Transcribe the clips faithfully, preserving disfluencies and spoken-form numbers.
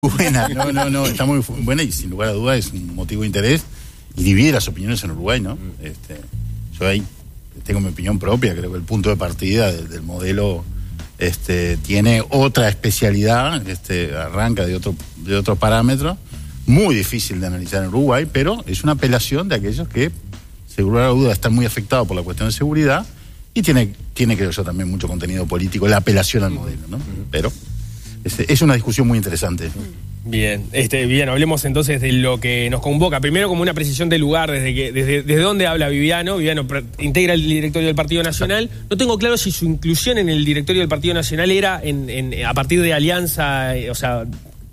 Buena, no, no, no, está muy buena y sin lugar a dudas es un motivo de interés y divide las opiniones en Uruguay, ¿no? Este, yo ahí tengo mi opinión propia, creo que el punto de partida del, del modelo este, tiene otra especialidad, este, arranca de otro, de otro parámetro, muy difícil de analizar en Uruguay, pero es una apelación de aquellos que, sin lugar a dudas, están muy afectados por la cuestión de seguridad y tiene, tiene creo yo, también mucho contenido político, la apelación al modelo, ¿no? Pero es, es una discusión muy interesante, ¿no? Bien, este, bien, hablemos entonces de lo que nos convoca. Primero, como una precisión del lugar, desde que, desde, desde dónde habla Viviano. Viviano integra el directorio del Partido Nacional. No tengo claro si su inclusión en el directorio del Partido Nacional era en, en, a partir de alianza, o sea,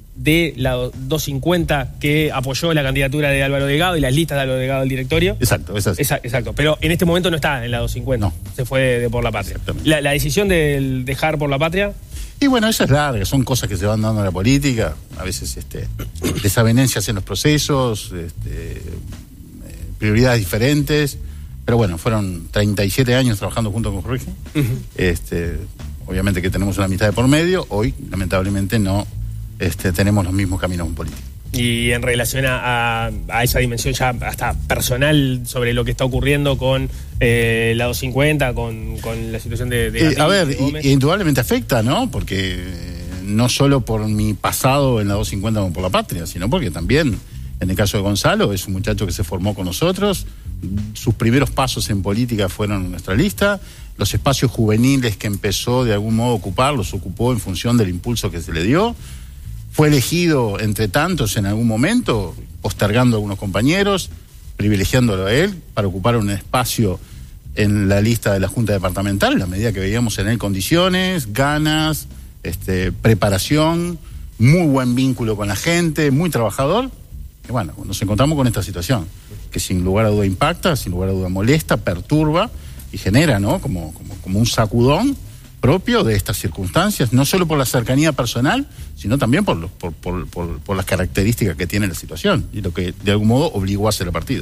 de la doscientos cincuenta que apoyó la candidatura de Álvaro Delgado y las listas de Álvaro Delgado del directorio. Exacto, es así. Esa, exacto, pero en este momento no está en la doscientos cincuenta. No. Se fue de, de Por la Patria. La, la decisión de dejar Por la Patria. Y bueno, eso es larga, son cosas que se van dando en la política, a veces este, desavenencias en los procesos, este, eh, prioridades diferentes, pero bueno, fueron treinta y siete años trabajando junto con Jorge, uh-huh. este, obviamente que tenemos una amistad de por medio, hoy lamentablemente no este, tenemos los mismos caminos en política. Y en relación a, a, a esa dimensión ya hasta personal sobre lo que está ocurriendo con eh, la doscientos cincuenta, con, con la situación de... de eh, a ver, y, indudablemente afecta, ¿no? Porque eh, no solo por mi pasado en la doscientos cincuenta como Por la Patria, sino porque también, en el caso de Gonzalo, es un muchacho que se formó con nosotros, sus primeros pasos en política fueron en nuestra lista, los espacios juveniles que empezó de algún modo a ocupar, los ocupó en función del impulso que se le dio. Fue elegido entre tantos en algún momento, postergando a algunos compañeros, privilegiándolo a él para ocupar un espacio en la lista de la Junta Departamental, en la medida que veíamos en él condiciones, ganas, este, preparación, muy buen vínculo con la gente, muy trabajador. Y bueno, nos encontramos con esta situación, que sin lugar a duda impacta, sin lugar a duda molesta, perturba y genera, ¿no? Como, como, como un sacudón propio de estas circunstancias, no solo por la cercanía personal, sino también por, los, por, por, por, por las características que tiene la situación y lo que de algún modo obligó a hacer el partido.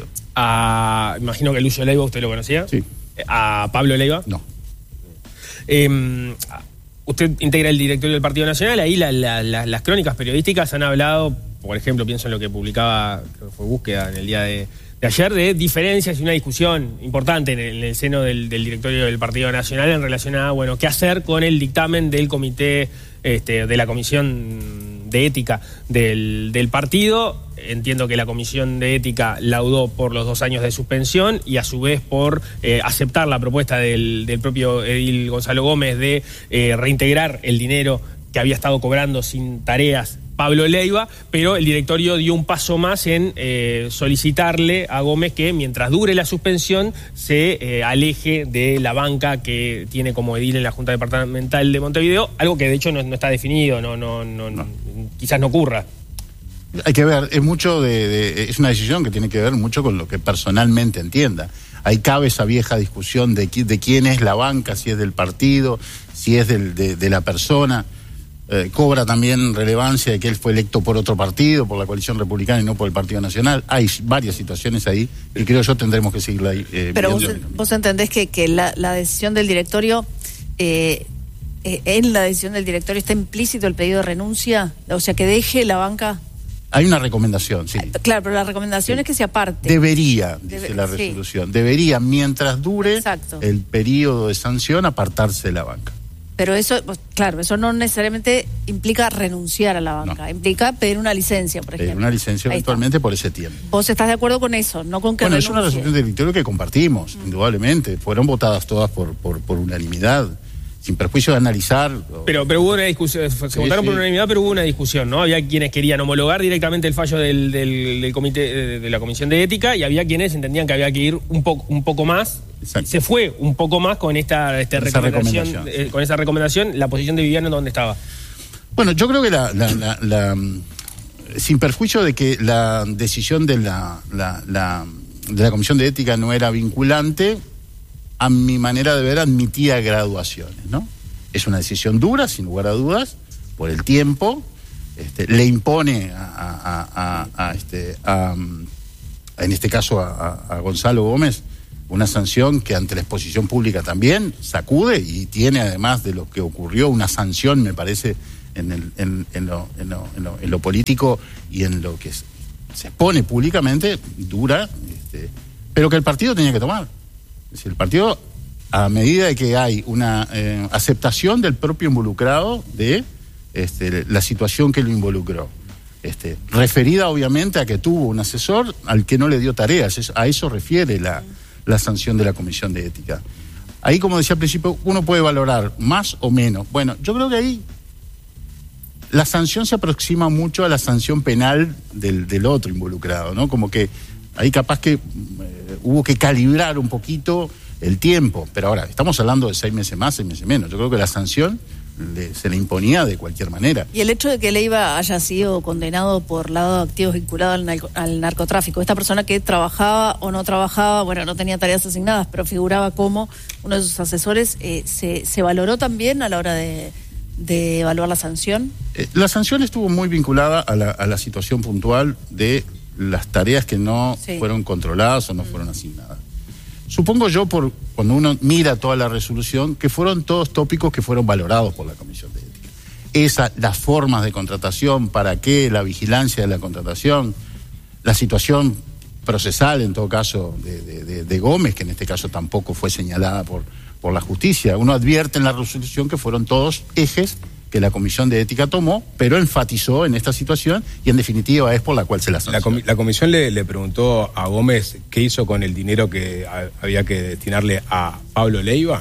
Ah, imagino que Lucio Leiva usted lo conocía. Sí. ¿A Pablo Leiva? No. Eh, usted integra el directorio del Partido Nacional, ahí la, la, la, las crónicas periodísticas han hablado, por ejemplo, pienso en lo que publicaba, creo que fue Búsqueda en el día de... de ayer, de diferencias y una discusión importante en el, en el seno del, del directorio del Partido Nacional en relación a, bueno, qué hacer con el dictamen del comité, este, de la Comisión de Ética del, del partido. Entiendo que la Comisión de Ética laudó por los dos años de suspensión y a su vez por eh, aceptar la propuesta del, del propio edil Gonzalo Gómez de eh, reintegrar el dinero que había estado cobrando sin tareas Pablo Leiva, pero el directorio dio un paso más en eh, solicitarle a Gómez que mientras dure la suspensión se eh, aleje de la banca que tiene como edil en la Junta Departamental de Montevideo, algo que de hecho no, no está definido, no, no, no, no. quizás no ocurra. Hay que ver, es mucho de, de, es una decisión que tiene que ver mucho con lo que personalmente entienda. Ahí cabe esa vieja discusión de, de quién es la banca, si es del partido, si es del, de, de la persona. Eh, cobra también relevancia de que él fue electo por otro partido, por la coalición republicana y no por el Partido Nacional. Hay varias situaciones ahí y creo yo tendremos que seguirla ahí. Eh, Pero vos, vos entendés que, que la, la decisión del directorio, eh, eh, en la decisión del directorio está implícito el pedido de renuncia, o sea, que deje la banca. Hay una recomendación, sí. Claro, pero la recomendación sí. es que se aparte. Debería, dice Debe, la resolución, sí. debería, mientras dure Exacto. el periodo de sanción, apartarse de la banca. Pero eso, claro, eso no necesariamente implica renunciar a la banca, no. implica pedir una licencia, por ejemplo. Pedir una licencia eventualmente por ese tiempo. ¿Vos estás de acuerdo con eso? No con que Bueno, renuncie. Es una resolución del directorio que compartimos, mm. indudablemente. Fueron votadas todas por, por, por unanimidad, sin perjuicio de analizar. Pero, pero hubo una discusión, se sí, votaron sí. por unanimidad, pero hubo una discusión, ¿no? Había quienes querían homologar directamente el fallo del, del, del comité, de, de la Comisión de Ética, y había quienes entendían que había que ir un poco, un poco más. Exacto. Se fue un poco más con esta, esta esa recomendación, recomendación. Eh, con esa recomendación. La posición de Viviano, ¿dónde estaba? Bueno, yo creo que la, la, la, la sin perjuicio de que la decisión de la, la, la de la Comisión de Ética no era vinculante, a mi manera de ver admitía graduaciones, ¿no? Es una decisión dura, sin lugar a dudas, por el tiempo, este, le impone a, a, a, a, este, a, a en este caso a, a Gonzalo Gómez una sanción que ante la exposición pública también sacude y tiene, además de lo que ocurrió, una sanción, me parece, en, el, en, en, lo, en, lo, en, lo, en lo político y en lo que se expone públicamente, dura, este, pero que el partido tenía que tomar. Es decir, el partido, a medida de que hay una eh, aceptación del propio involucrado de este, la situación que lo involucró, este, referida obviamente a que tuvo un asesor al que no le dio tareas, es, a eso refiere la, la sanción de la Comisión de Ética. Ahí, como decía al principio, uno puede valorar más o menos. Bueno, yo creo que ahí la sanción se aproxima mucho a la sanción penal del, del otro involucrado, ¿no? Como que ahí capaz que eh, hubo que calibrar un poquito el tiempo, pero ahora estamos hablando de seis meses más, seis meses menos. Yo creo que la sanción le, se le imponía de cualquier manera. Y el hecho de que Leiva haya sido condenado por lado de activos vinculado al, narco, al narcotráfico, esta persona que trabajaba o no trabajaba, bueno, no tenía tareas asignadas, pero figuraba como uno de sus asesores, eh, se, ¿se valoró también a la hora de, de evaluar la sanción? Eh, la sanción estuvo muy vinculada a la, a la situación puntual de las tareas que no sí. fueron controladas o no mm. fueron asignadas. Supongo yo, por cuando uno mira toda la resolución, que fueron todos tópicos que fueron valorados por la Comisión de Ética. Esa, las formas de contratación, para qué, la vigilancia de la contratación, la situación procesal, en todo caso, de, de, de, de Gómez, que en este caso tampoco fue señalada por, por la justicia. Uno advierte en la resolución que fueron todos ejes que la Comisión de Ética tomó, pero enfatizó en esta situación y en definitiva es por la cual se la sancionó. La, comi la comisión le, le preguntó a Gómez qué hizo con el dinero que a, había que destinarle a Pablo Leiva.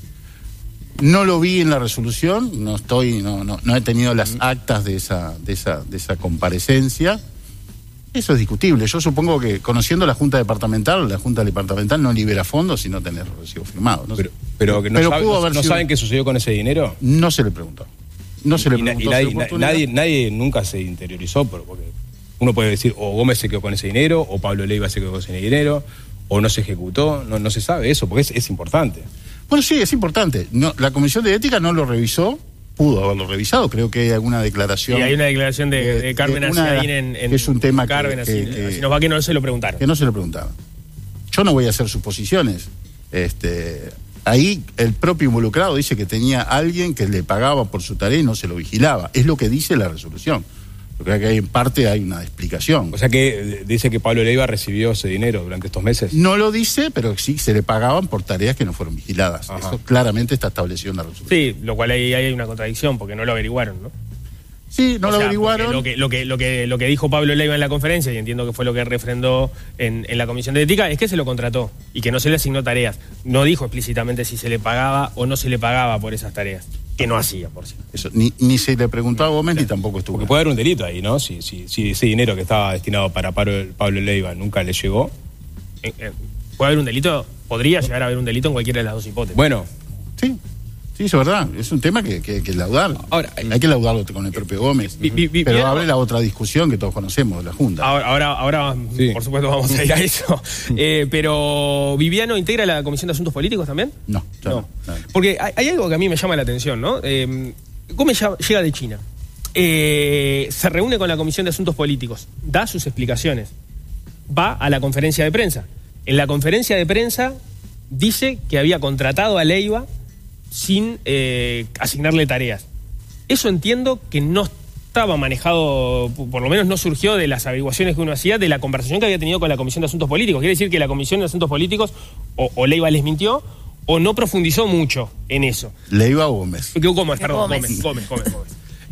No lo vi en la resolución, no estoy, no, no, no he tenido las actas de esa, de esa, de esa comparecencia. Eso es discutible. Yo supongo que, conociendo la Junta Departamental, la Junta Departamental no libera fondos sin no tener recibo firmado. ¿No? Pero, pero, que no, pero sabe, no, no sido... saben qué sucedió con ese dinero. No se le preguntó. No se le preguntó. Y, nadie, na, nadie, nadie nunca se interiorizó, porque uno puede decir, o Gómez se quedó con ese dinero, o Pablo Leiva se quedó con ese dinero, o no se ejecutó. No, no se sabe eso, porque es, es importante. Bueno, sí, es importante. No, la Comisión de Ética no lo revisó. Pudo haberlo revisado, creo que hay alguna declaración. Y hay una declaración de, de Carmen Aciaín en, en. Que es un tema Carmen que, que, que, así nos va que no se lo preguntaron. Que no se lo preguntaron. Yo no voy a hacer suposiciones. Este, ahí el propio involucrado dice que tenía alguien que le pagaba por su tarea y no se lo vigilaba. Es lo que dice la resolución. Yo creo que hay, en parte hay una explicación. O sea que dice que Pablo Leiva recibió ese dinero durante estos meses. No lo dice, pero sí se le pagaban por tareas que no fueron vigiladas. Ajá. Eso claramente está establecido en la resolución. Sí, lo cual ahí hay una contradicción porque no lo averiguaron, ¿no? Sí, no o lo sea, averiguaron. Lo que, lo, que, lo, que, lo que dijo Pablo Leiva en la conferencia, y entiendo que fue lo que refrendó en, en la Comisión de Ética, es que se lo contrató y que no se le asignó tareas. No dijo explícitamente si se le pagaba o no se le pagaba por esas tareas. Que no hacía, por cierto. Eso, ni, ni se le preguntó a Gómez, claro. Ni tampoco estuvo. Porque puede haber un delito ahí, ¿no? Si, si, si ese dinero que estaba destinado para Pablo, Pablo Leiva nunca le llegó. Eh, eh, ¿Puede haber un delito? Podría llegar a haber un delito en cualquiera de las dos hipótesis. Bueno. Sí. Sí, eso es verdad. Es un tema que, que, que laudar. Ahora, hay que laudarlo con el propio Gómez. Vi, vi, vi, pero bien, abre la otra discusión que todos conocemos, de la Junta. Ahora, ahora, ahora sí. Por supuesto, vamos a ir a eso. eh, pero, ¿Viviano integra la Comisión de Asuntos Políticos también? No, no. no. no. Porque hay, hay algo que a mí me llama la atención, ¿no? Eh, Gómez llega de China. Eh, se reúne con la Comisión de Asuntos Políticos. Da sus explicaciones. Va a la conferencia de prensa. En la conferencia de prensa dice que había contratado a Leiva sin eh, asignarle tareas. Eso entiendo que no estaba manejado, por lo menos no surgió de las averiguaciones que uno hacía, de la conversación que había tenido con la Comisión de Asuntos Políticos. Quiere decir que la Comisión de Asuntos Políticos o, o Leiva les mintió o no profundizó mucho en eso. Leiva o Gómez. Gómez, perdón, Gómez, Gómez, Gómez, Gómez.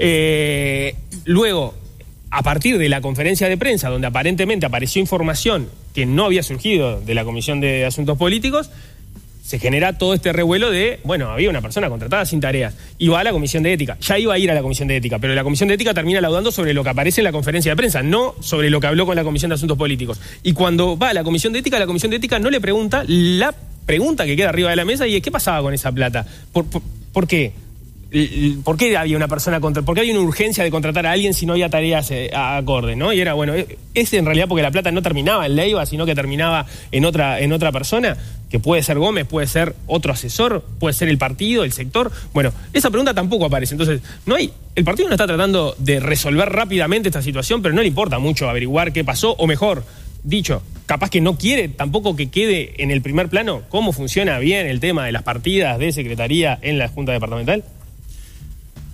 Eh, luego, a partir de la conferencia de prensa, donde aparentemente apareció información que no había surgido de la Comisión de Asuntos Políticos, se genera todo este revuelo de, bueno, había una persona contratada sin tareas, y va a la Comisión de Ética. Ya iba a ir a la Comisión de Ética, pero la Comisión de Ética termina laudando sobre lo que aparece en la conferencia de prensa, no sobre lo que habló con la Comisión de Asuntos Políticos. Y cuando va a la Comisión de Ética, la Comisión de Ética no le pregunta la pregunta que queda arriba de la mesa, y es ¿qué pasaba con esa plata? ¿Por, por, por qué? ¿Por qué había una persona contra, por qué había una urgencia de contratar a alguien si no había tareas eh, acorde, ¿no? Y era, bueno, es en realidad porque la plata no terminaba en Leiva, sino que terminaba en otra, en otra persona, que puede ser Gómez, puede ser otro asesor, puede ser el partido, el sector. Bueno, esa pregunta tampoco aparece. Entonces, no hay, el partido no está tratando de resolver rápidamente esta situación, pero no le importa mucho averiguar qué pasó, o mejor dicho, capaz que no quiere tampoco que quede en el primer plano cómo funciona bien el tema de las partidas de secretaría en la Junta Departamental.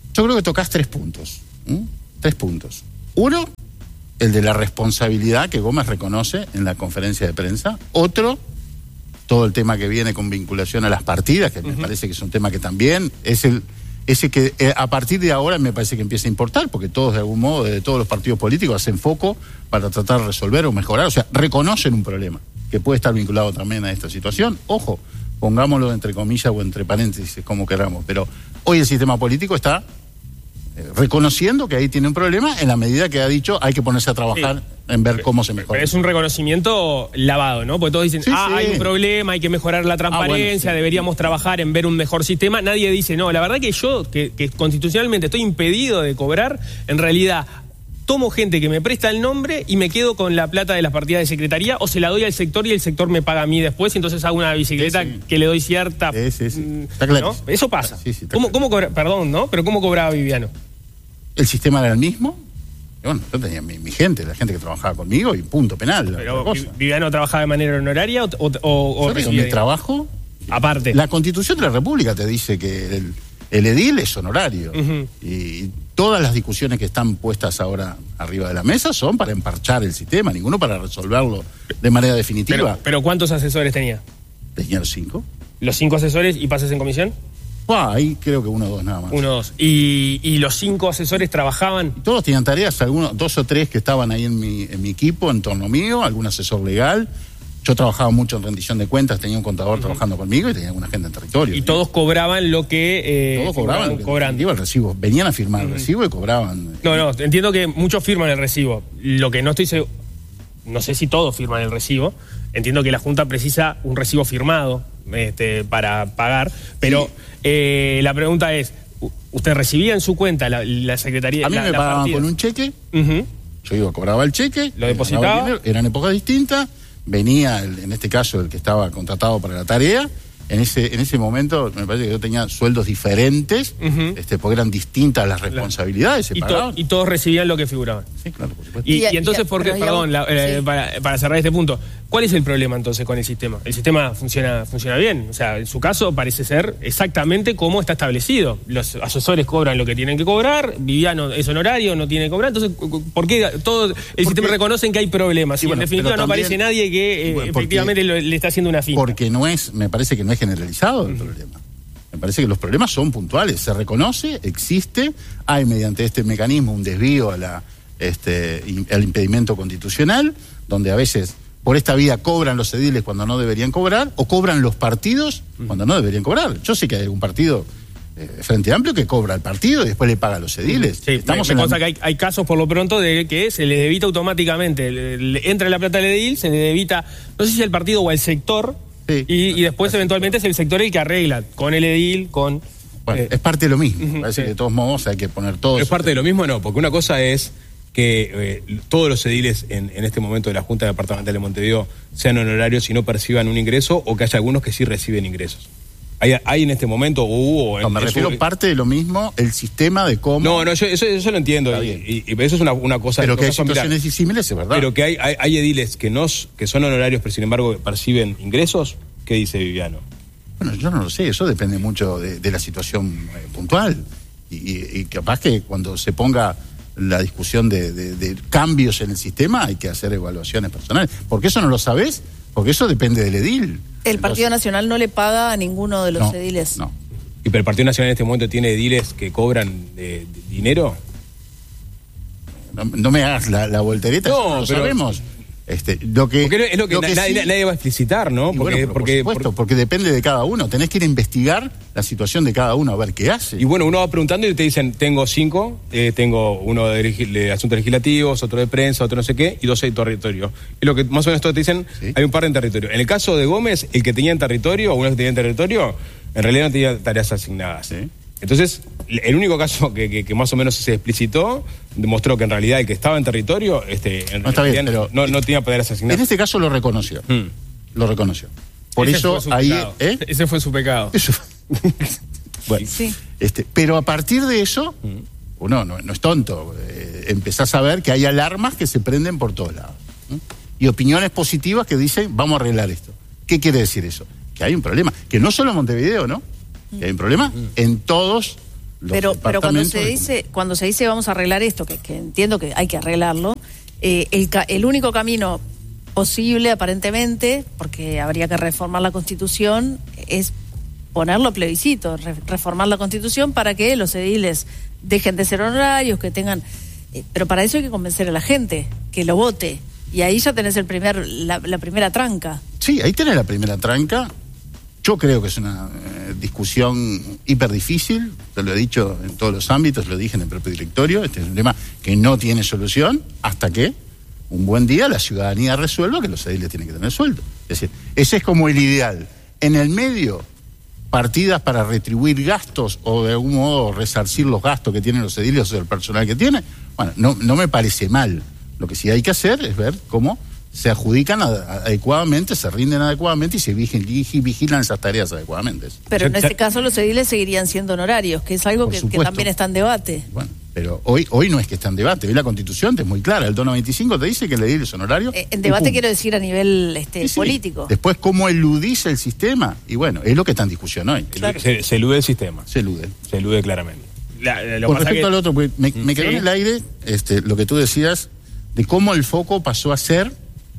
Yo creo que tocas tres puntos. ¿Mm? Tres puntos. Uno, el de la responsabilidad que Gómez reconoce en la conferencia de prensa. Otro, todo el tema que viene con vinculación a las partidas, que uh-huh. me parece que es un tema que también es el ese que eh, a partir de ahora me parece que empieza a importar, porque todos de algún modo, de todos los partidos políticos, hacen foco para tratar de resolver o mejorar, o sea, reconocen un problema que puede estar vinculado también a esta situación. Ojo, pongámoslo entre comillas o entre paréntesis, como queramos, pero hoy el sistema político está eh, reconociendo que ahí tiene un problema en la medida que ha dicho hay que ponerse a trabajar sí. en ver cómo se mejora. Pero es un reconocimiento lavado, ¿no? Porque todos dicen, sí, ah, sí. hay un problema, hay que mejorar la transparencia, ah, bueno, sí. deberíamos trabajar en ver un mejor sistema. Nadie dice, no, la verdad que yo, que, que constitucionalmente estoy impedido de cobrar, en realidad tomo gente que me presta el nombre y me quedo con la plata de las partidas de secretaría o se la doy al sector y el sector me paga a mí después y entonces hago una bicicleta sí, sí. que le doy cierta... Sí, sí, sí. Está claro. ¿no? Eso pasa. Sí, sí, ¿Cómo, cómo cobra... Perdón, ¿no? Pero ¿cómo cobraba Viviano? El sistema era el mismo. Bueno, yo tenía mi, mi gente, la gente que trabajaba conmigo y punto penal. Pero ¿Viviano trabajaba de manera honoraria o, o, o, o recibía mi trabajo? Aparte. La Constitución de la República te dice que el, el edil es honorario. Uh-huh. Y todas las discusiones que están puestas ahora arriba de la mesa son para emparchar el sistema, ninguno para resolverlo de manera definitiva. Pero, pero ¿cuántos asesores tenía? Tenía los cinco. ¿Los cinco asesores y pases en comisión? Ah, ahí creo que uno o dos nada más. Uno o dos. ¿Y, ¿Y los cinco asesores trabajaban? Todos tenían tareas, algunos, dos o tres que estaban ahí en mi, en mi equipo, en torno mío, algún asesor legal. Yo trabajaba mucho en rendición de cuentas, tenía un contador uh-huh. trabajando conmigo y tenía alguna gente en territorio. ¿Y ¿sí? todos cobraban lo que eh, todos cobraban, lo que cobrando? Iba el recibo. Venían a firmar uh-huh. el recibo y cobraban. No, no, entiendo que muchos firman el recibo. Lo que no estoy seguro, no sé si todos firman el recibo. Entiendo que la Junta precisa un recibo firmado este, para pagar, pero sí. eh, la pregunta es, ¿usted recibía en su cuenta la, la secretaría? A mí la, me la pagaban partida? con un cheque, uh-huh. yo iba, cobraba el cheque, lo depositaba, dinero, eran épocas distintas, venía, el, en este caso, el que estaba contratado para la tarea. En ese, en ese momento me parece que yo tenía sueldos diferentes, uh-huh. este, porque eran distintas las responsabilidades. Y, to- y todos recibían lo que figuraban. Sí, claro, por supuesto. Y, y entonces, ¿por qué? Perdón, la, eh, sí. para, para cerrar este punto, ¿cuál es el problema entonces con el sistema? El sistema funciona, funciona bien. O sea, en su caso parece ser exactamente como está establecido. Los asesores cobran lo que tienen que cobrar, Viviano es honorario, no tiene que cobrar. Entonces, ¿por qué todo el porque, sistema reconocen que hay problemas? Y bueno, en definitiva no también, aparece nadie que eh, bueno, porque, efectivamente lo, le está haciendo una finta. Porque no es, me parece que no es generalizado el uh-huh. problema. Me parece que los problemas son puntuales. Se reconoce, existe, hay mediante este mecanismo un desvío a la, este, al impedimento constitucional, donde a veces por esta vía cobran los ediles cuando no deberían cobrar, o cobran los partidos cuando no deberían cobrar. Yo sé que hay algún partido, eh, Frente Amplio, que cobra al partido y después le paga a los ediles. Sí, Estamos me, me en la... que hay, hay casos por lo pronto de que se les debita automáticamente, le, le entra la plata al edil, se le debita, no sé si al partido o al sector, sí, y, y después eventualmente es el sector el que arregla, con el edil, con... Bueno, eh, es parte de lo mismo, uh-huh, parece sí. que de todos modos hay que poner todos... Es parte de lo mismo, no, porque una cosa es que eh, todos los ediles en, en este momento de la Junta Departamental de Montevideo sean honorarios y no perciban un ingreso, o que haya algunos que sí reciben ingresos. ¿Hay, hay en este momento, o hubo... No, en, me refiero su... parte de lo mismo, el sistema de cómo... No, no, yo, eso, eso lo entiendo, y, y, y eso es una, una cosa... Pero que hay cosa situaciones disímiles, es verdad. Pero que hay, hay, hay ediles que, no, que son honorarios, pero sin embargo perciben ingresos. ¿Qué dice Viviano? Bueno, yo no lo sé, eso depende mucho de, de la situación eh, puntual. Y, y, y capaz que cuando se ponga la discusión de, de, de cambios en el sistema hay que hacer evaluaciones personales. ¿Por qué eso no lo sabés? Porque eso depende del edil. El Entonces, Partido Nacional no le paga a ninguno de los no, ediles. No. ¿Y pero el Partido Nacional en este momento tiene ediles que cobran de, de dinero? No, no me hagas la, la voltereta, no, no lo pero... sabemos. Este, lo que, porque es lo que, lo que nadie, sí, nadie va a explicitar, ¿no? Porque, bueno, porque, por supuesto, por... porque depende de cada uno. Tenés que ir a investigar la situación de cada uno, a ver qué hace. Y bueno, uno va preguntando y te dicen, tengo cinco, eh, tengo uno de, de asuntos legislativos, otro de prensa, otro no sé qué, y dos de territorio. Y lo que más o menos todos te dicen, ¿sí? Hay un par en territorio. En el caso de Gómez, el que tenía en territorio, o uno que tenía en territorio, en realidad no tenía tareas asignadas. ¿Sí? Entonces, el único caso que, que, que más o menos se explicitó demostró que en realidad el que estaba en territorio este, en no, está bien, pero no, no tenía tareas asignadas. En este caso lo reconoció. Hmm. Lo reconoció. Por Ese eso ahí... ¿eh? Ese fue su pecado. Eso. Bueno, sí. este, pero a partir de eso, hmm. uno no, no es tonto. Eh, empezás a ver que hay alarmas que se prenden por todos lados. ¿eh? Y opiniones positivas que dicen, vamos a arreglar esto. ¿Qué quiere decir eso? Que hay un problema. Que no solo en Montevideo, ¿no? Que hay un problema en todos los Pero, pero cuando departamentos se de dice, cuando se dice vamos a arreglar esto, que, que entiendo que hay que arreglarlo, eh, el, ca- el único camino posible, aparentemente, porque habría que reformar la Constitución, es ponerlo a plebiscito, re- reformar la Constitución para que los ediles dejen de ser honorarios, que tengan... eh, pero para eso hay que convencer a la gente, que lo vote. Y ahí ya tenés el primer, la, la primera tranca. Sí, ahí tenés la primera tranca. Yo creo que es una eh, discusión hiper difícil, te lo he dicho en todos los ámbitos, lo dije en el propio directorio, este es un tema que no tiene solución hasta que un buen día la ciudadanía resuelva que los ediles tienen que tener sueldo. Es decir, ese es como el ideal. En el medio, partidas para retribuir gastos o de algún modo resarcir los gastos que tienen los ediles o el personal que tiene, bueno, no, no me parece mal. Lo que sí hay que hacer es ver cómo se adjudican ad- adecuadamente, se rinden adecuadamente y se vigil- vigilan esas tareas adecuadamente. Pero en Se- este se- caso los ediles seguirían siendo honorarios, que es algo Por que, que supuesto. también está en debate. Bueno, pero hoy hoy no es que está en debate, hoy la Constitución es muy clara, el dos noventa y cinco te dice que el edil es honorario. Eh, en y debate punto. quiero decir a nivel este, Sí, sí. político. Después, cómo eludice el sistema, y bueno, es lo que está en discusión hoy. Claro. Se, se elude el sistema, Se elude. se elude claramente. La- lo Con pasa respecto que- al otro, porque me, me quedó Sí. en el aire este, lo que tú decías de cómo el foco pasó a ser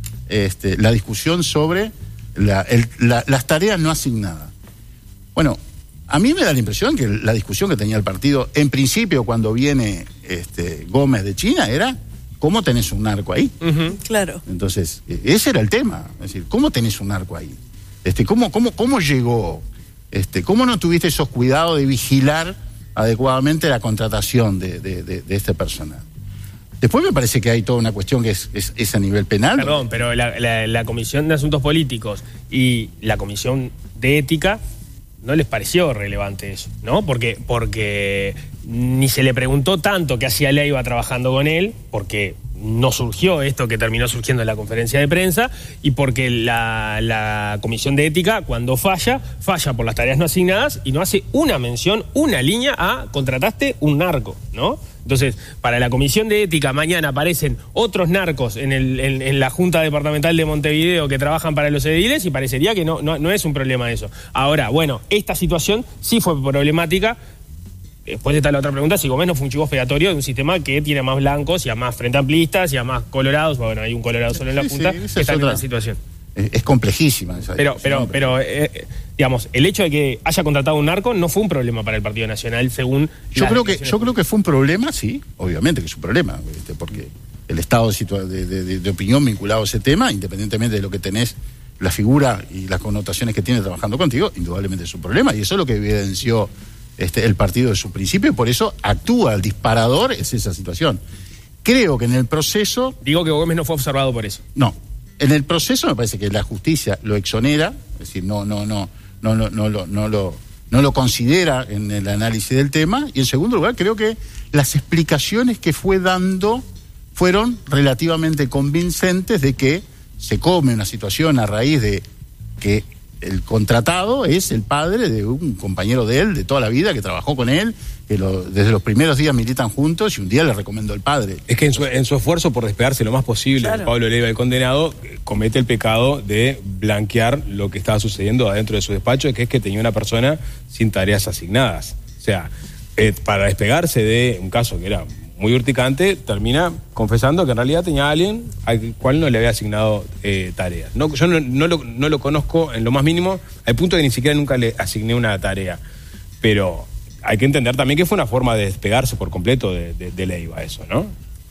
este, la discusión sobre la- el- la- las tareas no asignadas. Bueno, a mí me da la impresión que la discusión que tenía el partido, en principio, cuando viene este, Gómez de China, era cómo tenés un narco ahí. Ujú. Claro. Entonces, eh, ese era el tema. Es decir, ¿cómo tenés un narco ahí? Este, ¿cómo, cómo, cómo llegó? Este, ¿Cómo no tuviste esos cuidados de vigilar adecuadamente la contratación de, de, de, de este personal? Después me parece que hay toda una cuestión que es, es, es a nivel penal. Perdón, pero la, la- la Comisión de Asuntos Políticos y la Comisión de Ética no les pareció relevante eso, ¿no? Porque, porque ni se le preguntó tanto qué hacía Leiva trabajando con él, porque no surgió esto que terminó surgiendo en la conferencia de prensa, y porque la, la Comisión de Ética, cuando falla, falla por las tareas no asignadas y no hace una mención, una línea a contrataste un narco, ¿no? Entonces, para la Comisión de Ética mañana aparecen otros narcos en, el, en, en la Junta Departamental de Montevideo que trabajan para los ediles y parecería que no, no, no es un problema eso. Ahora, bueno, esta situación sí fue problemática. Después está la otra pregunta, si Gómez no fue un chivo expiatorio de un sistema que tiene más blancos y a más frente amplistas y a más colorados. Bueno, hay un colorado solo en la Sí, Junta sí, esa que es está en otra. esta situación. Es, es complejísima esa Pero, discusión, pero, pero eh, digamos, el hecho de que haya contratado un narco no fue un problema para el Partido Nacional, según Yo las creo que declaraciones yo creo que fue un problema, sí, obviamente que es un problema, este, porque el estado de, situa- de, de- de- de opinión vinculado a ese tema, independientemente de lo que tenés, la figura y las connotaciones que tiene trabajando contigo, indudablemente es un problema, y eso es lo que evidenció este, el partido de su principio, y por eso actúa, el disparador es esa situación. Creo que en el proceso, Digo que Gómez no fue observado por eso. no, en el proceso me parece que la justicia lo exonera, es decir, no, no, no, no, no, no, lo, no lo, no lo considera en el análisis del tema, y en segundo lugar creo que las explicaciones que fue dando fueron relativamente convincentes de que se come una situación a raíz de que el contratado es el padre de un compañero de él de toda la vida que trabajó con él, que lo- desde los primeros días militan juntos y un día le recomendó el padre. Es que en su, en su esfuerzo por despegarse lo más posible Claro. de Pablo Leiva, el condenado, eh, comete el pecado de blanquear lo que estaba sucediendo adentro de su despacho, que es que tenía una persona sin tareas asignadas. O sea, eh, para despegarse de un caso que era muy urticante, termina confesando que en realidad tenía a alguien al cual no le había asignado eh, tareas. No, yo no, no lo, no lo conozco en lo más mínimo, al punto de que ni siquiera nunca le asigné una tarea. Pero hay que entender también que fue una forma de despegarse por completo de, de, de Leiva eso, ¿no?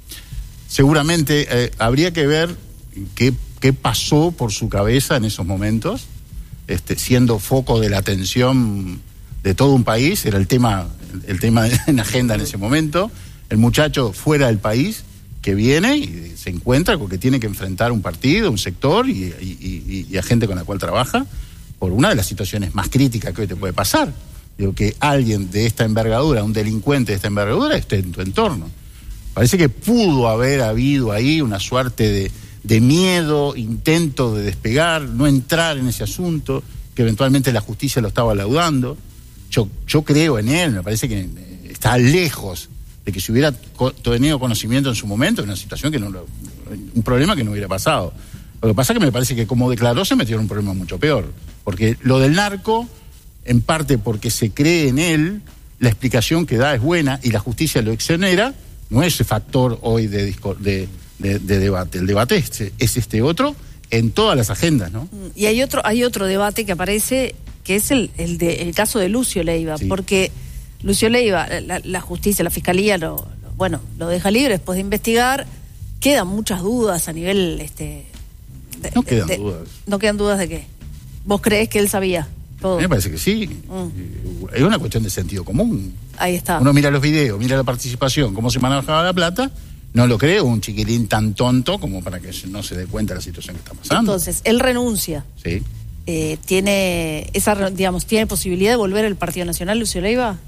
Seguramente eh, habría que ver qué, qué pasó por su cabeza en esos momentos, este, siendo foco de la atención de todo un país, era el tema, el tema en agenda en ese momento. El muchacho fuera del país que viene y se encuentra con que tiene que enfrentar un partido, un sector y, y, y, y a gente con la cual trabaja por una de las situaciones más críticas que hoy te puede pasar. Digo, que alguien de esta envergadura, un delincuente de esta envergadura, esté en tu entorno. Parece que pudo haber habido ahí una suerte de, de miedo, intento de despegar, no entrar en ese asunto, que eventualmente la justicia lo estaba laudando. Yo, yo creo en él, me parece que está lejos de que si hubiera co- tenido conocimiento en su momento, en una situación que no lo, un problema que no hubiera pasado. Lo que pasa es que me parece que como declaró se metió en un problema mucho peor, porque lo del narco, en parte porque se cree en él, la explicación que da es buena y la justicia lo exonera, no es ese factor hoy de, disco, de, de, de debate. El debate es, es este otro en todas las agendas, ¿no? Y hay otro, hay otro debate que aparece, que es el, el, de, el caso de Lucio Leiva, sí. Porque Lucio Leiva, la, la justicia, la fiscalía, lo, lo, bueno, lo deja libre después de investigar. Quedan muchas dudas a nivel... este de, No quedan de, dudas. ¿No quedan dudas de qué? ¿Vos creés que él sabía todo? A mí me parece que sí. Mm. Es una cuestión de sentido común. Ahí está. Uno mira los videos, mira la participación, cómo se manejaba la plata. No lo creo un chiquilín tan tonto como para que no se dé cuenta de la situación que está pasando. Entonces, él renuncia. Sí. Eh, ¿tiene esa, digamos, tiene posibilidad de volver al Partido Nacional, Lucio Leiva?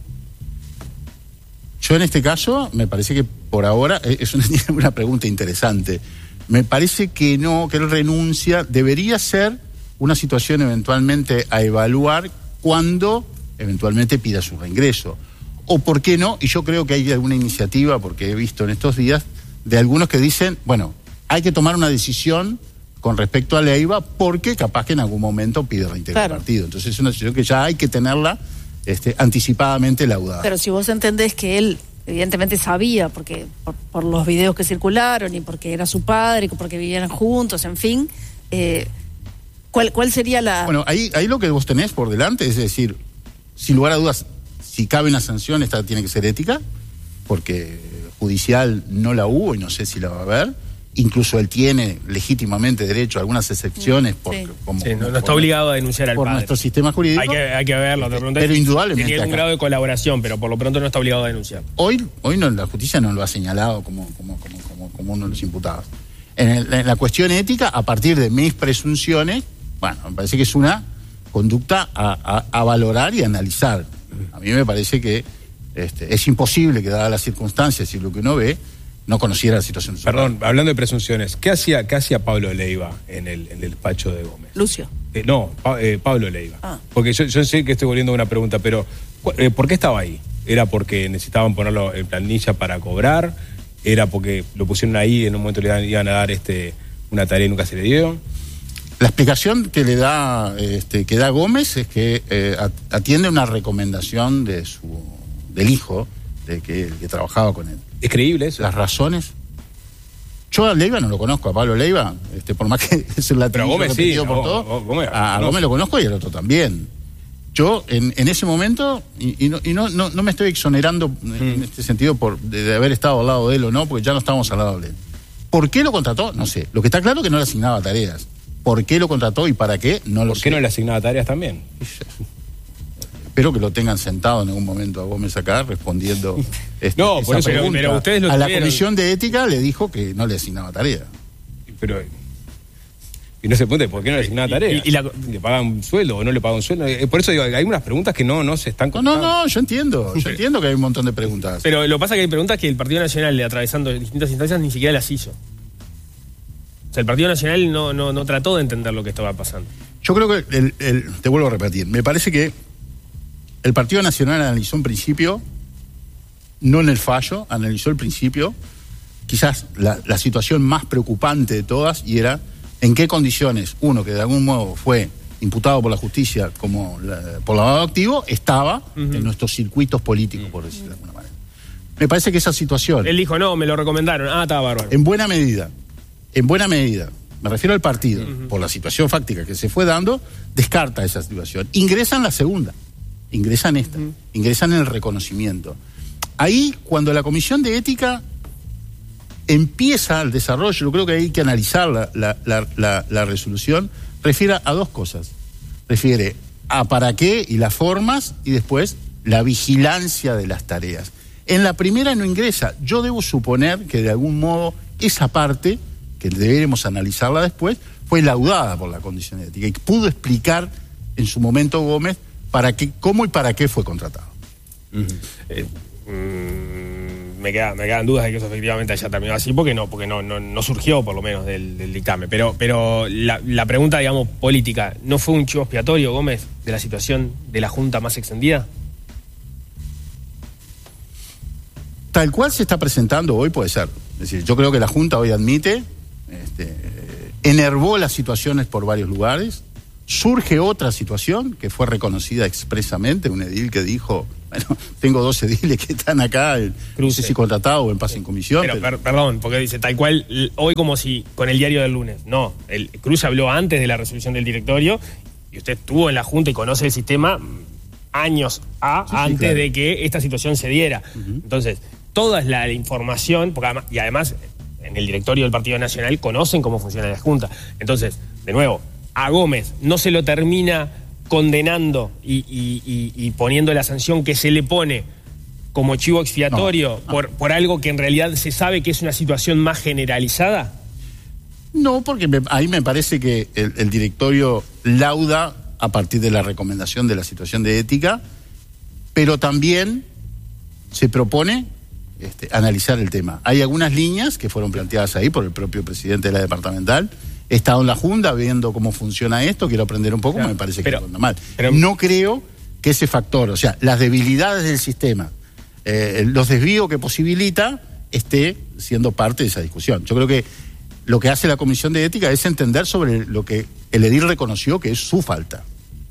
Yo en este caso, me parece que por ahora, es una, una pregunta interesante. Me parece que no, que él renuncia, debería ser una situación eventualmente a evaluar cuando eventualmente pida su reingreso. O por qué no, y yo creo que hay alguna iniciativa, porque he visto en estos días, de algunos que dicen, bueno, hay que tomar una decisión con respecto a Leiva, porque capaz que en algún momento pide reintegrar claro. el partido. Entonces es una decisión que ya hay que tenerla este, anticipadamente laudada. Pero si vos entendés que él evidentemente sabía, porque por, por los videos que circularon y porque era su padre, porque vivían juntos, en fin, eh, ¿cuál, ¿cuál sería la...? Bueno, ahí, ahí lo que vos tenés por delante es decir, sin lugar a dudas, si cabe una sanción, esta tiene que ser ética, porque judicial no la hubo y no sé si la va a haber. Incluso él tiene legítimamente derecho a algunas excepciones. Por, sí. como, sí, no, no por, está obligado a denunciar al por padre. nuestro sistema jurídico. Hay que, hay que verlo. Te pregunté pero si indudablemente tenía algún acá. grado de colaboración, pero por lo pronto no está obligado a denunciar. Hoy, hoy no, la justicia no lo ha señalado como, como, como, como, como uno de los imputados. En, el, en la cuestión ética, a partir de mis presunciones, bueno, me parece que es una conducta a, a, a valorar y a analizar. A mí me parece que este, es imposible que, dadas las circunstancias y lo que uno ve, no conociera la situación. Perdón, hablando de presunciones, ¿qué hacía, qué hacía Pablo Leiva en el, en el despacho de Gómez? Lucio. Eh, no, pa, eh, Pablo Leiva. Ah. Porque yo, yo sé que estoy volviendo a una pregunta, pero eh, ¿por qué estaba ahí? ¿Era porque necesitaban ponerlo en planilla para cobrar? ¿Era porque lo pusieron ahí y en un momento le iban, iban a dar este, una tarea y nunca se le dio? La explicación que le da, este, que da Gómez es que eh, atiende una recomendación de su, del hijo, de que, que trabajaba con él. ¿Es creíble eso? Las razones. Yo a Leiva no lo conozco, a Pablo Leiva, este, por más que es el Pero latinillo Gómez repetido sí, por no, todo, Gómez, a, a Gómez lo conozco y al otro también. Yo en, en ese momento, y, y, no, y no, no, no me estoy exonerando mm. en este sentido por de, de haber estado al lado de él o no, porque ya no estábamos al lado de él. ¿Por qué lo contrató? No sé. Lo que está claro es que no le asignaba tareas. ¿Por qué lo contrató y para qué? No lo sé. ¿Por qué no le asignaba tareas también? Espero que lo tengan sentado en algún momento a Gómez acá respondiendo este, no, esa por eso, pregunta. pero ustedes lo a la tuvieron. Comisión de Ética le dijo que no le asignaba tarea. Pero... Y no se pregunta por qué no le asignaba tareas. Y, y la... ¿Le pagan un sueldo o no le pagan un sueldo? Eh, Por eso digo, hay unas preguntas que no, no se están No, contestando. no, no, yo entiendo. Yo entiendo que hay un montón de preguntas. Pero lo que pasa es que hay preguntas que el Partido Nacional, atravesando distintas instancias, ni siquiera las hizo. O sea, el Partido Nacional no, no, no trató de entender lo que estaba pasando. Yo creo que, el, el, te vuelvo a repetir, me parece que el Partido Nacional analizó un principio, no en el fallo, analizó el principio, quizás la, la situación más preocupante de todas, y era en qué condiciones uno que de algún modo fue imputado por la justicia como la, por lavado activo, estaba uh-huh. en nuestros circuitos políticos, por decirlo de alguna manera. Me parece que esa situación... Él dijo, no, me lo recomendaron. Ah, estaba bárbaro. En buena medida, en buena medida, me refiero al partido, uh-huh. por la situación fáctica que se fue dando, descarta esa situación. Ingresa en la segunda, ingresa en esta, uh-huh. ingresa en el reconocimiento. Ahí, cuando la Comisión de Ética empieza el desarrollo, yo creo que hay que analizar la, la, la, la, la resolución, refiere a dos cosas. Refiere a para qué y las formas, y después la vigilancia de las tareas. En la primera no ingresa. Yo debo suponer que de algún modo esa parte, que deberemos analizarla después, fue laudada por la Comisión de Ética y pudo explicar en su momento Gómez para qué, cómo y para qué fue contratado. Uh-huh. Eh, mm, me, queda, me quedan dudas de que eso efectivamente haya terminado así, porque no, porque no, no, no surgió por lo menos del, del dictamen. Pero, pero la, la pregunta, digamos, política, ¿no fue un chivo expiatorio, Gómez, de la situación de la Junta más extendida? Tal cual se está presentando hoy puede ser. Es decir, yo creo que la Junta hoy admite, este, enervó las situaciones por varios lugares, Surge otra situación que fue reconocida expresamente, un edil que dijo, bueno, tengo dos ediles que están acá, no Cruce. sé si contratado o en paz en comisión. Pero, pero- per- perdón, porque dice tal cual, l- hoy como si con el diario del lunes. No, el Cruz habló antes de la resolución del directorio y usted estuvo en la Junta y conoce el sistema años a, Sí, sí, antes claro. de que esta situación se diera. Entonces, toda la, la información, porque además, y además en el directorio del Partido Nacional conocen cómo funciona la Junta. Entonces, de nuevo, a Gómez no se lo termina condenando y, y- y- y poniendo la sanción que se le pone como chivo expiatorio No, no. Por, por algo que en realidad se sabe que es una situación más generalizada. No, porque me- ahí me parece que el, el directorio lauda a partir de la recomendación de la situación de ética, pero también se propone este, analizar el tema. Hay algunas líneas que fueron planteadas ahí por el propio presidente de la departamental. He estado en la Junta viendo cómo funciona esto, quiero aprender un poco, Claro, me parece pero- que anda mal. pero- no creo que ese factor, o sea, las debilidades del sistema, eh, los desvíos que posibilita, esté siendo parte de esa discusión. Yo creo que lo que hace la Comisión de Ética es entender sobre lo que el edil reconoció que es su falta.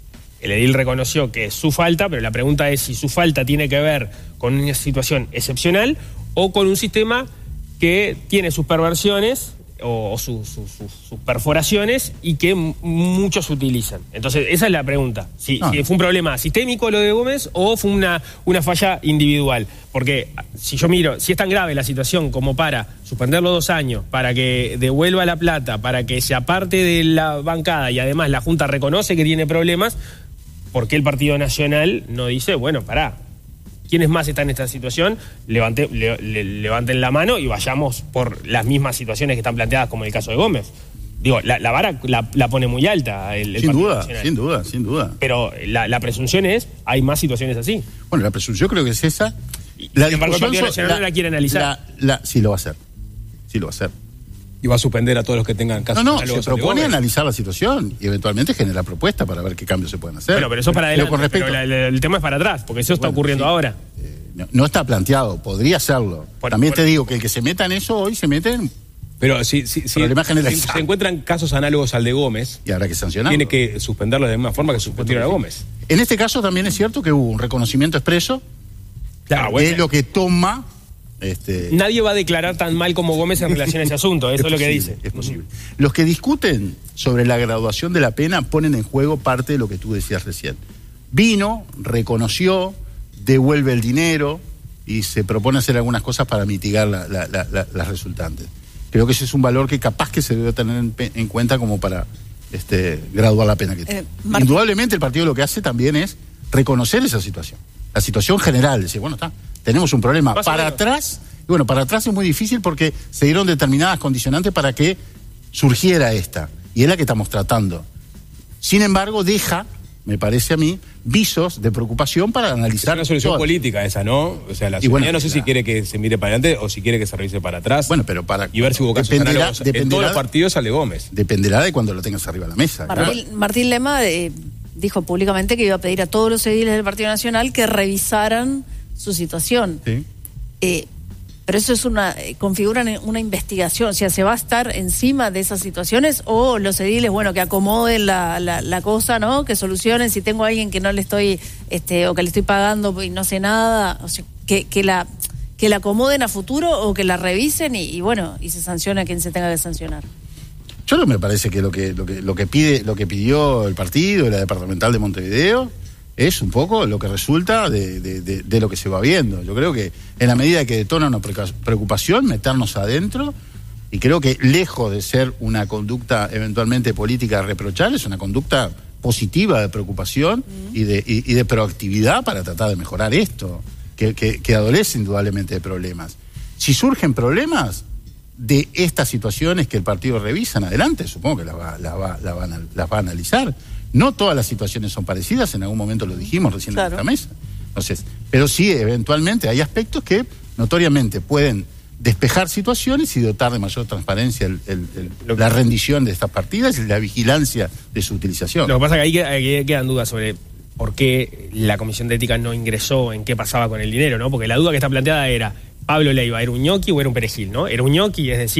El edil reconoció que es su falta, pero la pregunta es si su falta tiene que ver con una situación excepcional o con un sistema que tiene sus perversiones o, o su- su- su- sus perforaciones y que m- muchos utilizan. Entonces, esa es la pregunta. Si, Ah. si fue un problema sistémico lo de Gómez o fue una, una falla individual. Porque si yo miro, si es tan grave la situación como para suspenderlo dos años, para que devuelva la plata, para que se aparte de la bancada y además la Junta reconoce que tiene problemas, ¿por qué el Partido Nacional no dice, bueno, pará, ¿quiénes más están en esta situación? Levante- le- le- levanten la mano y vayamos por las mismas situaciones que están planteadas como el caso de Gómez. Digo, la, la vara la, la pone muy alta el, el Sin Partido duda, Nacional. sin duda, sin duda. Pero la, la presunción es, hay más situaciones así. Bueno, la presunción creo que es esa. Y, La sin embargo, el Partido so- Nacional no la quiere analizar. la- la- sí lo va a hacer. Sí lo va a hacer. Y va a suspender a todos los que tengan casos No, no, se análogos al de propone Gómez. analizar la situación y eventualmente generar propuestas para ver qué cambios se pueden hacer. Bueno, pero eso es para Pero adelante. con respecto, pero la- la- el tema es para atrás, porque eso está Bueno, ocurriendo sí. ahora. no, no está planteado, podría hacerlo. Por- También por- te digo que el que se meta en eso hoy se mete en, Pero si, si, si- Problema si generalizado. se encuentran casos análogos al de Gómez, y habrá que sancionarlo. tiene que suspenderlo de la misma forma que suspendieron a Gómez. En este caso también es cierto que hubo un reconocimiento expreso Claro, de bueno. lo que toma. Este, Nadie va a declarar tan mal como Gómez en relación a ese asunto, eso es, lo que posible, dice. Es posible. Los que discuten sobre la graduación de la pena ponen en juego parte de lo que tú decías recién. Vino, reconoció, devuelve el dinero y se propone hacer algunas cosas para mitigar la- la- la- la- las resultantes. Creo que ese es un valor que capaz que se debe tener en, pe- en cuenta como para este, graduar la pena que tiene. Eh, Martín. Indudablemente el partido lo que hace también es reconocer esa situación, la situación general, decir, bueno, está, tenemos un problema. Más o Para menos. atrás, y bueno, para atrás es muy difícil porque se dieron determinadas condicionantes para que surgiera esta, y es la que estamos tratando. Sin embargo, deja, me parece a mí, visos de preocupación para Es analizar. una solución todas. política esa, ¿no? O sea, la Y ciudadanía bueno, no sé si la- quiere que se mire para adelante o si quiere que se revise para atrás. Bueno, pero para. Y ver si hubo casos dependerá- análogos en todos dependerá- los partidos al de Gómez. Dependerá de cuando lo tengas arriba de la mesa. claro. Martín, Martín Lema eh, dijo públicamente que iba a pedir a todos los ediles del Partido Nacional que revisaran su situación. Sí. Eh, pero eso es una, eh, configuran una investigación, o sea, ¿se va a estar encima de esas situaciones o los ediles, bueno, que acomoden la, la, la cosa, ¿no? Que solucionen, si tengo a alguien que no le estoy, este, o que le estoy pagando y no sé nada, o sea, que, que la que la acomoden a futuro o que la revisen y, y bueno, y se sancione a quien se tenga que sancionar. Yo no me parece que lo que lo que lo que pide lo que pidió el partido y la departamental de Montevideo es un poco lo que resulta de, de, de, de lo que se va viendo. Yo creo que en la medida que detona una preca- preocupación, meternos adentro, y creo que lejos de ser una conducta eventualmente política reprochable, es una conducta positiva de preocupación y, de, y, y de proactividad para tratar de mejorar esto, que, que, que adolece indudablemente de problemas. Si surgen problemas de estas situaciones que el partido revisa en adelante, supongo que las va, la va, la van a, las va a analizar. No todas las situaciones son parecidas, en algún momento lo dijimos recién Claro. en esta mesa. Entonces, pero sí, eventualmente hay aspectos que notoriamente pueden despejar situaciones y dotar de mayor transparencia el- el- el- la rendición de estas partidas y la vigilancia de su utilización. Lo que pasa es que ahí, que- ahí quedan dudas sobre por qué la Comisión de Ética no ingresó en qué pasaba con el dinero, ¿no? Porque la duda que está planteada era, ¿Pablo Leiva era un ñoqui o era un perejil, no? Era un ñoqui, es decir,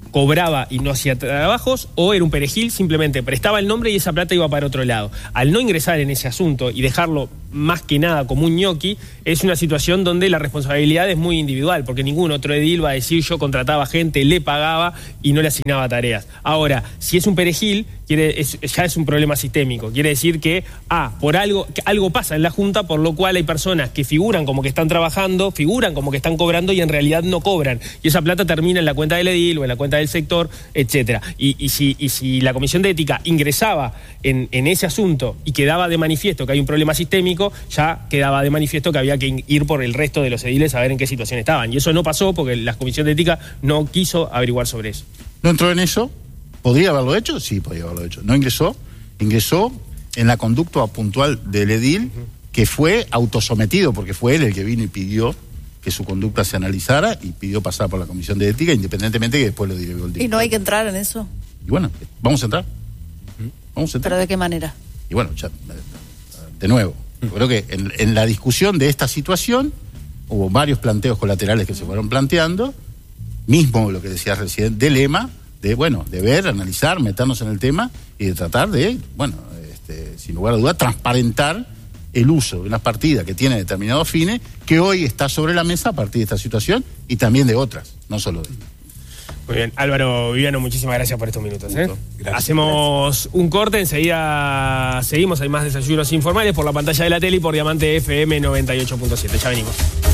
cobraba y no hacía trabajos, o era un perejil, simplemente prestaba el nombre y esa plata iba para otro lado. Al no ingresar en ese asunto y dejarlo más que nada como un ñoqui, es una situación donde la responsabilidad es muy individual, porque ningún otro edil va a decir yo contrataba gente, le pagaba y no le asignaba tareas. Ahora, si es un perejil, quiere, es, ya es un problema sistémico. Quiere decir que, ah, por algo, que algo pasa en la Junta, por lo cual hay personas que figuran como que están trabajando, figuran como que están cobrando y en realidad no cobran. Y esa plata termina en la cuenta del edil o en la cuenta del sector, etcétera. Y, y, si, y si la Comisión de Ética ingresaba en, en ese asunto y quedaba de manifiesto que hay un problema sistémico, ya quedaba de manifiesto que había que ir por el resto de los ediles a ver en qué situación estaban. Y eso no pasó porque la Comisión de Ética no quiso averiguar sobre eso. ¿No entró en eso? ¿Podría haberlo hecho? Sí, podría haberlo hecho. No ingresó. Ingresó en la conducta puntual del edil, uh-huh. que fue autosometido, porque fue él el que vino y pidió que su conducta se analizara y pidió pasar por la Comisión de Ética, independientemente que después lo dirigió el día. ¿Y no hay que entrar en eso? Y bueno, vamos a entrar. Vamos a entrar. ¿Pero de qué manera? Y bueno, ya, de nuevo, yo creo que en, en la discusión de esta situación hubo varios planteos colaterales que se fueron planteando, mismo lo que decía recién, de lema, de, bueno, de ver, analizar, meternos en el tema y de tratar de, bueno, este, sin lugar a duda, transparentar el uso de unas partidas que tienen determinados fines, que hoy está sobre la mesa a partir de esta situación y también de otras, no solo de esta. Muy bien, Álvaro Viviano, muchísimas gracias por estos minutos. ¿eh? Gracias, Hacemos gracias. un corte, enseguida seguimos, hay más desayunos informales por la pantalla de la tele y por Diamante F M noventa y ocho punto siete. Ya venimos.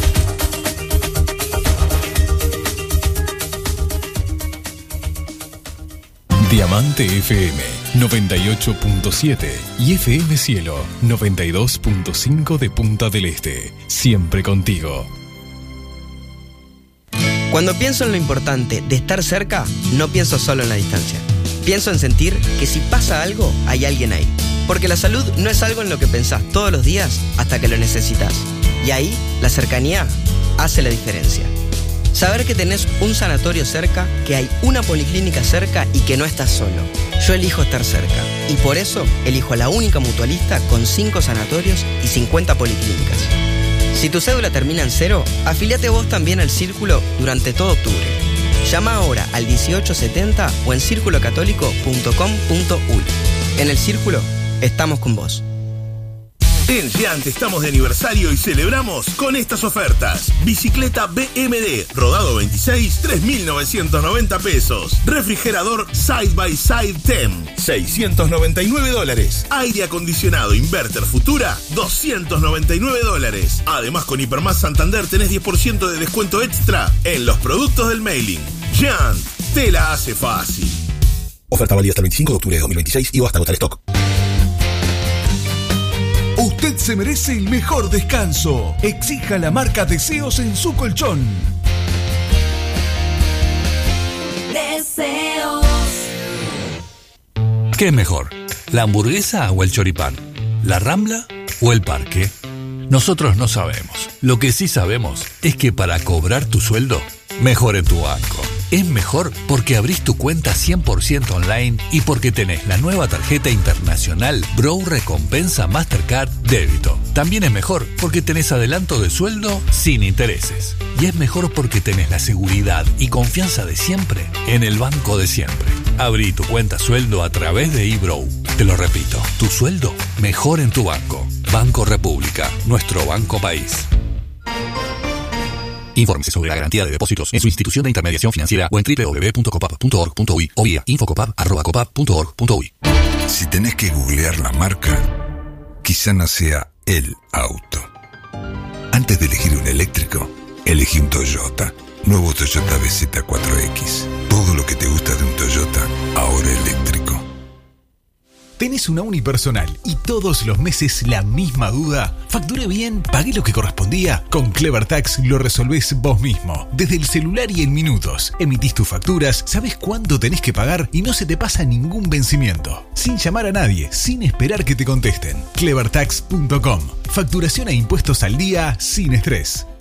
Diamante F M noventa y ocho punto siete y F M Cielo noventa y dos punto cinco de Punta del Este. Siempre contigo. Cuando pienso en lo importante de estar cerca, no pienso solo en la distancia. Pienso en sentir que si pasa algo, hay alguien ahí. Porque la salud no es algo en lo que pensás todos los días hasta que lo necesitas. Y ahí, la cercanía hace la diferencia. Saber que tenés un sanatorio cerca, que hay una policlínica cerca y que no estás solo. Yo elijo estar cerca. Y por eso, elijo a la única mutualista con cinco sanatorios y cincuenta policlínicas. Si tu cédula termina en cero, afiliate vos también al Círculo durante todo octubre. Llama ahora al dieciocho setenta o en círculo católico punto com punto uy. En el Círculo, estamos con vos. En Giant estamos de aniversario y celebramos con estas ofertas. Bicicleta B M D, rodado veintiséis, tres mil novecientos noventa pesos. Refrigerador Side by Side Tem, seiscientos noventa y nueve dólares. Aire acondicionado Inverter Futura, doscientos noventa y nueve dólares. Además, con Hipermás Santander tenés diez por ciento de descuento extra en los productos del mailing. Giant, te la hace fácil. Oferta válida hasta el veinticinco de octubre de dos mil veintiséis y o hasta agotar stock. Usted se merece el mejor descanso. Exija la marca Deseos en su colchón. Deseos. ¿Qué es mejor? ¿La hamburguesa o el choripán? ¿La Rambla o el parque? Nosotros no sabemos. Lo que sí sabemos es que para cobrar tu sueldo, mejor en tu banco. Es mejor porque abrís tu cuenta cien por ciento online y porque tenés la nueva tarjeta internacional Bro Recompensa Mastercard Débito. También es mejor porque tenés adelanto de sueldo sin intereses. Y es mejor porque tenés la seguridad y confianza de siempre en el banco de siempre. Abrí tu cuenta sueldo a través de eBrow. Te lo repito, tu sueldo mejor en tu banco. Banco República, nuestro banco país. Infórmese sobre la garantía de depósitos en su institución de intermediación financiera o en doble u doble u doble u punto copap punto org punto uy o vía infocopap arroba copap punto org punto uy. Si tenés que googlear la marca, quizá no sea el auto. Antes de elegir un eléctrico, elegí un Toyota. Nuevo Toyota B Z cuatro X. Todo lo que te gusta de un Toyota, ahora eléctrico. ¿Tenés una unipersonal y todos los meses la misma duda? ¿Facturé bien? ¿Pagué lo que correspondía? Con Clever Tax lo resolvés vos mismo. Desde el celular y en minutos. Emitís tus facturas, sabés cuánto tenés que pagar y no se te pasa ningún vencimiento. Sin llamar a nadie, sin esperar que te contesten. clever tax punto com. Facturación e impuestos al día sin estrés.